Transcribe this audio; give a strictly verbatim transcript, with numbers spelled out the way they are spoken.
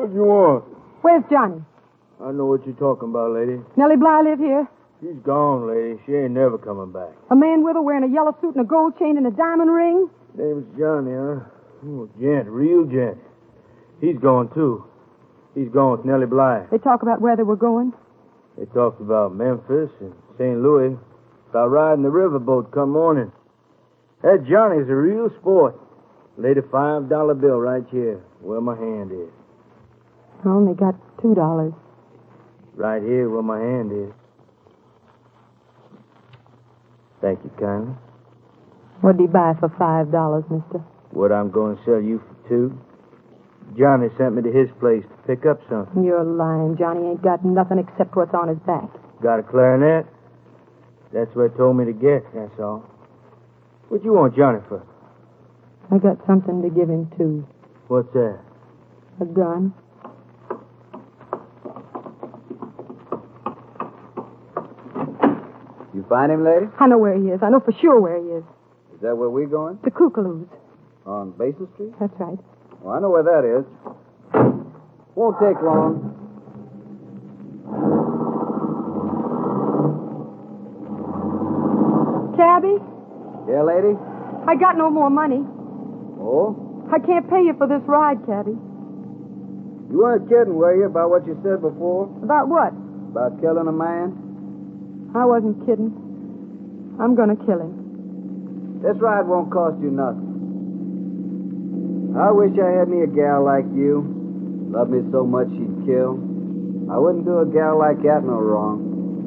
What do you want? Where's Johnny? I know what you're talking about, lady. Nellie Bly live here? She's gone, lady. She ain't never coming back. A man with her wearing a yellow suit and a gold chain and a diamond ring? Name's Johnny, huh? Oh, gent, real gent. He's gone, too. He's gone with Nellie Bly. They talk about where they were going? They talked about Memphis and Saint Louis. About riding the riverboat come morning. That Johnny's a real sport. Laid a five dollar bill right here, where my hand is. I only got two dollars. Right here, where my hand is. Thank you kindly. What'd he buy for five dollars, mister? What I'm going to sell you for two. Johnny sent me to his place to pick up something. You're lying. Johnny ain't got nothing except what's on his back. Got a clarinet? That's what he told me to get, that's all. What you want Johnny for? I got something to give him, too. What's that? A gun. You find him, lady? I know where he is. I know for sure where he is. Is that where we're going? The Kookaloo's. On Basin Street? That's right. Well, I know where that is. Won't take long. Cabby? Yeah, lady? I got no more money. Oh? I can't pay you for this ride, Cabby. You weren't kidding, were you, about what you said before? About what? About killing a man? I wasn't kidding. I'm gonna kill him. This ride won't cost you nothing. I wish I had me a gal like you. Loved me so much she'd kill. I wouldn't do a gal like that no wrong.